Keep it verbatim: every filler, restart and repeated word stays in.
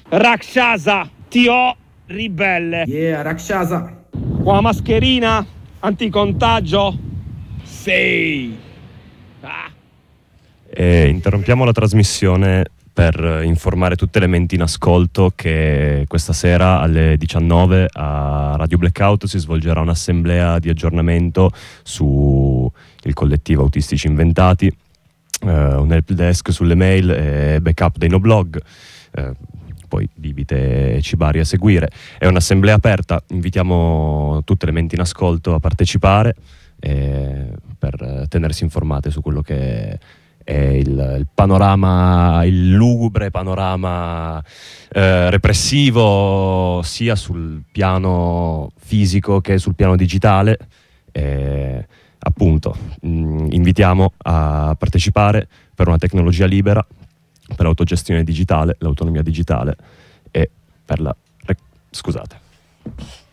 Rakshasa, ti ho ribelle. Yeah, Rakshasa. Con la mascherina anticontagio. Sì. Ah. E interrompiamo la trasmissione per informare tutte le menti in ascolto che questa sera alle diciannove a Radio Blackout si svolgerà un'assemblea di aggiornamento su il collettivo Autistici Inventati, eh, un help desk sulle mail e backup dei no blog, eh, poi bibite e cibari a seguire. È un'assemblea aperta, invitiamo tutte le menti in ascolto a partecipare eh, per tenersi informate su quello che è il, il panorama, il lugubre panorama eh, repressivo sia sul piano fisico che sul piano digitale. Eh, appunto, mh, invitiamo a partecipare per una tecnologia libera, per l'autogestione digitale, l'autonomia digitale e per la... Rec- scusate.